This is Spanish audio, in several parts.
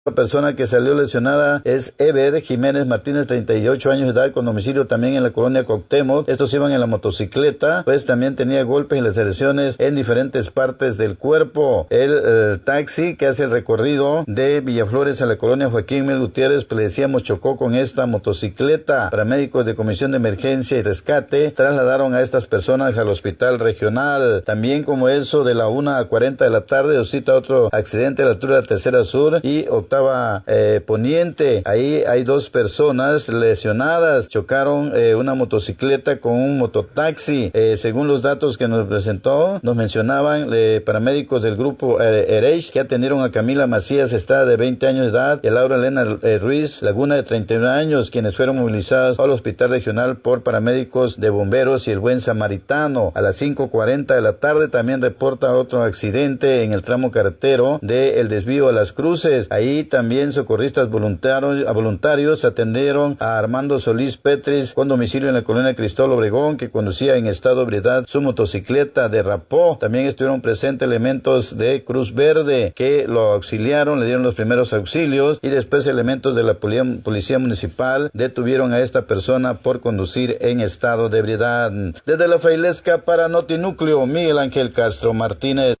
La persona que salió lesionada es Eber Jiménez Martínez, 38 años de edad, con domicilio también en la colonia Cuauhtémoc. Estos iban en la motocicleta, pues también tenía golpes y laceraciones en diferentes partes del cuerpo. El taxi que hace el recorrido de Villaflores a la colonia Joaquín Mel Gutiérrez, pues le decíamos, chocó con esta motocicleta. Paramédicos de Comisión de Emergencia y Rescate trasladaron a estas personas al hospital regional. También como eso de la 1:40 de la tarde, suscita otro accidente a la altura de la Tercera Sur y Octava Poniente. Ahí hay dos personas lesionadas. Chocaron una motocicleta con un mototaxi. Según los datos que nos presentó, nos mencionaban paramédicos del grupo Erech que atendieron a Camila Macías, Estrada, de 20 años de edad, y a Laura Elena Ruiz Laguna, de 31 años, quienes fueron movilizados al hospital regional por paramédicos de bomberos y el Buen Samaritano. A las 5:40 de la tarde también reporta otro accidente en el tramo carretero del desvío a Las Cruces. Ahí también socorristas voluntarios atendieron a Armando Solís Petris, con domicilio en la colonia Cristóbal Obregón, que conducía en estado de ebriedad su motocicleta, derrapó. También estuvieron presentes elementos de Cruz Verde que lo auxiliaron, le dieron los primeros auxilios, y después elementos de la policía municipal detuvieron a esta persona por conducir en estado de ebriedad. Desde la Frailesca para Notinúcleo, Miguel Ángel Castro Martínez.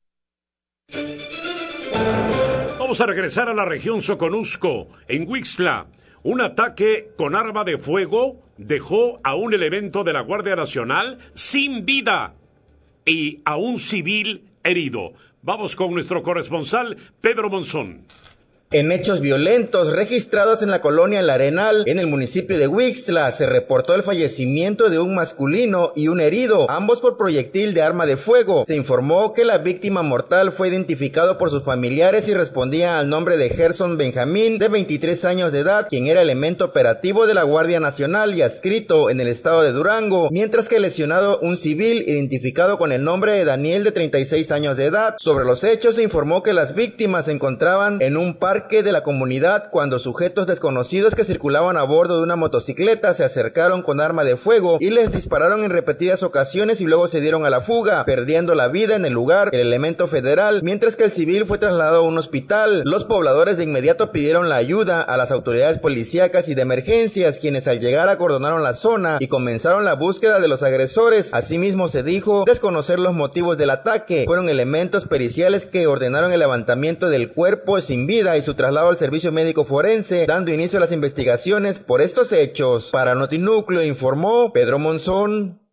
Vamos a regresar a la región Soconusco. En Huixla, un ataque con arma de fuego dejó a un elemento de la Guardia Nacional sin vida y a un civil herido. Vamos con nuestro corresponsal, Pedro Monzón. En hechos violentos registrados en la colonia El Arenal, en el municipio de Huixla, se reportó el fallecimiento de un masculino y un herido, ambos por proyectil de arma de fuego. Se informó que la víctima mortal fue identificado por sus familiares y respondía al nombre de Gerson Benjamín, de 23 años de edad, quien era elemento operativo de la Guardia Nacional y adscrito en el estado de Durango, mientras que el lesionado, un civil, identificado con el nombre de Daniel, de 36 años de edad. Sobre los hechos se informó que las víctimas se encontraban en un parque de la comunidad cuando sujetos desconocidos que circulaban a bordo de una motocicleta se acercaron con arma de fuego y les dispararon en repetidas ocasiones y luego se dieron a la fuga, perdiendo la vida en el lugar el elemento federal, mientras que el civil fue trasladado a un hospital. Los pobladores de inmediato pidieron la ayuda a las autoridades policíacas y de emergencias, quienes al llegar acordonaron la zona y comenzaron la búsqueda de los agresores. Asimismo se dijo desconocer los motivos del ataque. Fueron elementos periciales que ordenaron el levantamiento del cuerpo sin vida y su traslado al servicio médico forense, dando inicio a las investigaciones por estos hechos. Para Notinúcleo informó Pedro Monzón.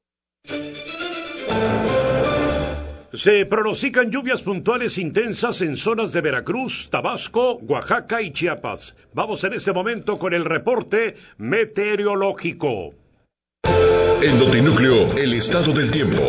Se pronostican lluvias puntuales intensas en zonas de Veracruz, Tabasco, Oaxaca y Chiapas. Vamos en este momento con el reporte meteorológico. En Notinúcleo, el estado del tiempo.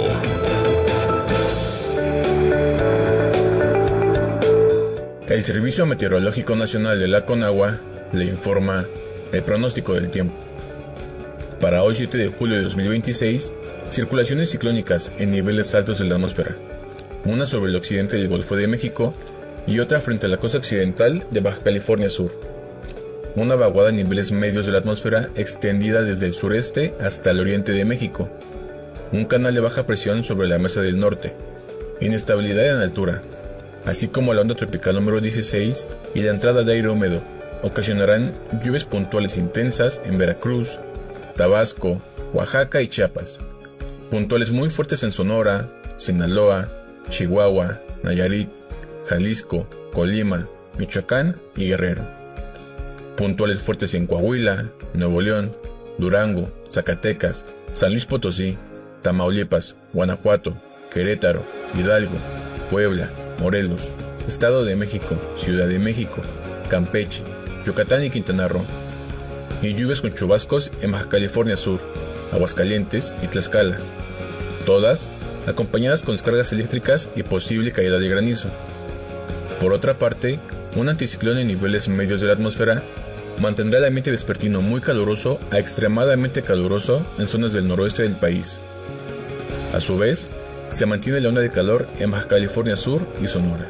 El Servicio Meteorológico Nacional de la Conagua le informa el pronóstico del tiempo. Para hoy 7 de julio de 2026, circulaciones ciclónicas en niveles altos de la atmósfera, una sobre el occidente del Golfo de México y otra frente a la costa occidental de Baja California Sur. Una vaguada en niveles medios de la atmósfera extendida desde el sureste hasta el oriente de México. Un canal de baja presión sobre la Mesa del Norte. Inestabilidad en altura, así como la onda tropical número 16 y la entrada de aire húmedo, ocasionarán lluvias puntuales intensas en Veracruz, Tabasco, Oaxaca y Chiapas. Puntuales muy fuertes en Sonora, Sinaloa, Chihuahua, Nayarit, Jalisco, Colima, Michoacán y Guerrero. Puntuales fuertes en Coahuila, Nuevo León, Durango, Zacatecas, San Luis Potosí, Tamaulipas, Guanajuato, Querétaro, Hidalgo, Puebla, Morelos, Estado de México, Ciudad de México, Campeche, Yucatán y Quintana Roo. Y lluvias con chubascos en Baja California Sur, Aguascalientes y Tlaxcala. Todas acompañadas con descargas eléctricas y posible caída de granizo. Por otra parte, un anticiclón en niveles medios de la atmósfera mantendrá el ambiente vespertino muy caluroso a extremadamente caluroso en zonas del noroeste del país. A su vez, se mantiene la onda de calor en Baja California Sur y Sonora.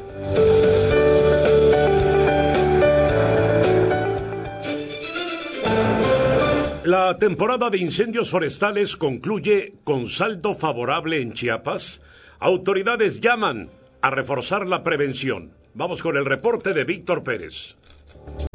La temporada de incendios forestales concluye con saldo favorable en Chiapas. Autoridades llaman a reforzar la prevención. Vamos con el reporte de Víctor Pérez.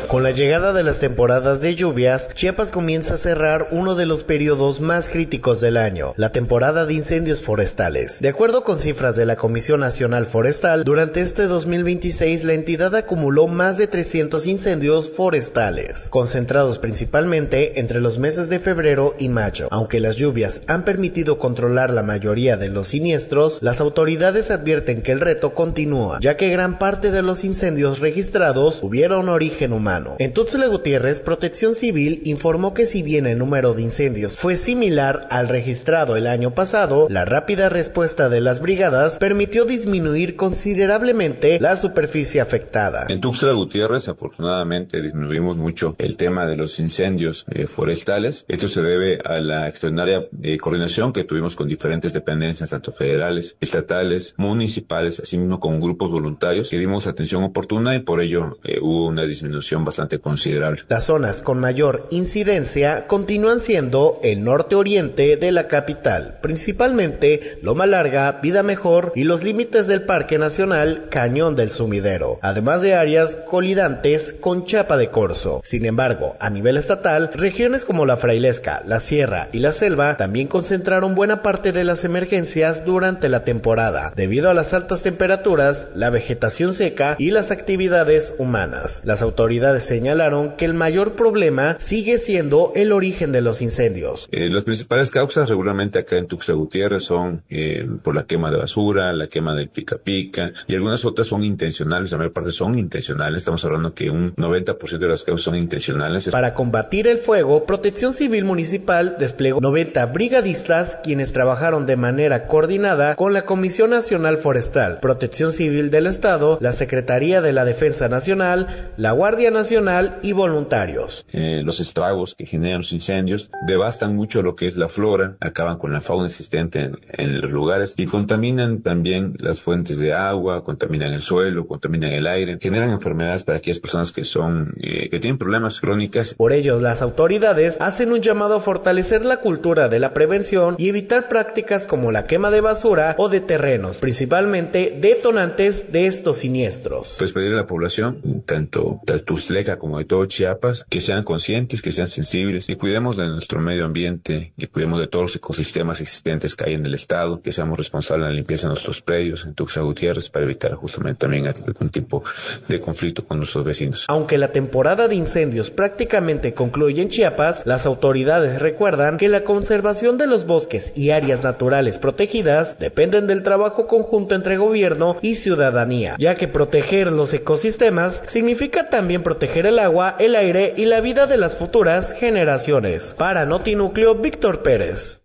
Con la llegada de las temporadas de lluvias, Chiapas comienza a cerrar uno de los periodos más críticos del año, la temporada de incendios forestales. De acuerdo con cifras de la Comisión Nacional Forestal, durante este 2026 la entidad acumuló más de 300 incendios forestales, concentrados principalmente entre los meses de febrero y mayo. Aunque las lluvias han permitido controlar la mayoría de los siniestros, las autoridades advierten que el reto continúa, ya que gran parte de los incendios registrados tuvieron origen humano. En Tuxtla Gutiérrez, Protección Civil informó que si bien el número de incendios fue similar al registrado el año pasado, la rápida respuesta de las brigadas permitió disminuir considerablemente la superficie afectada. En Tuxtla Gutiérrez, afortunadamente, disminuimos mucho el tema de los incendios forestales. Esto se debe a la extraordinaria coordinación que tuvimos con diferentes dependencias, tanto federales, estatales, municipales, así mismo con grupos voluntarios, que dimos atención oportuna y por ello hubo una disminución bastante considerable. Las zonas con mayor incidencia continúan siendo el norte-oriente de la capital, principalmente Loma Larga, Vida Mejor y los límites del Parque Nacional Cañón del Sumidero, además de áreas colidantes con Chiapa de Corzo. Sin embargo, a nivel estatal, regiones como la Frailesca, la Sierra y la Selva también concentraron buena parte de las emergencias durante la temporada, debido a las altas temperaturas, la vegetación seca y las actividades humanas. Las autoridades señalaron que el mayor problema sigue siendo el origen de los incendios. Las principales causas regularmente acá en Tuxtla Gutiérrez son por la quema de basura, la quema del pica-pica y algunas otras son intencionales, la mayor parte son intencionales. Estamos hablando que un 90% de las causas son intencionales. Para combatir el fuego, Protección Civil Municipal desplegó 90 brigadistas quienes trabajaron de manera coordinada con la Comisión Nacional Forestal, Protección Civil del Estado, la Secretaría de la Defensa Nacional, la Guardia Nacional y voluntarios. Los estragos que generan los incendios devastan mucho lo que es la flora, acaban con la fauna existente en los lugares y contaminan también las fuentes de agua, contaminan el suelo, contaminan el aire, generan enfermedades para aquellas personas que tienen problemas crónicos. Por ello, las autoridades hacen un llamado a fortalecer la cultura de la prevención y evitar prácticas como la quema de basura o de terrenos, principalmente detonantes de estos siniestros. Pues pedir a la población, tanto de Tuxtleca como de todo Chiapas, que sean conscientes, que sean sensibles y cuidemos de nuestro medio ambiente, y cuidemos de todos los ecosistemas existentes que hay en el estado, que seamos responsables de la limpieza de nuestros predios en Tuxtla Gutiérrez para evitar justamente también algún tipo de conflicto con nuestros vecinos. Aunque la temporada de incendios prácticamente concluye en Chiapas, las autoridades recuerdan que la conservación de los bosques y áreas naturales protegidas dependen del trabajo conjunto entre gobierno y ciudadanía, ya que proteger los ecosistemas significa también proteger el agua, el aire y la vida de las futuras generaciones. Para Notinúcleo, Víctor Pérez.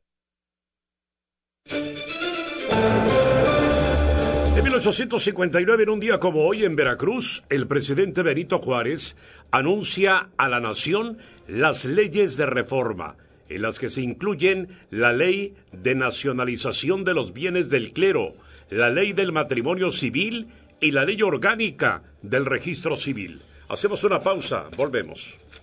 En 1859, en un día como hoy en Veracruz, el presidente Benito Juárez anuncia a la nación las leyes de reforma, en las que se incluyen la ley de nacionalización de los bienes del clero, la ley del matrimonio civil y la ley orgánica del registro civil. Hacemos una pausa, volvemos.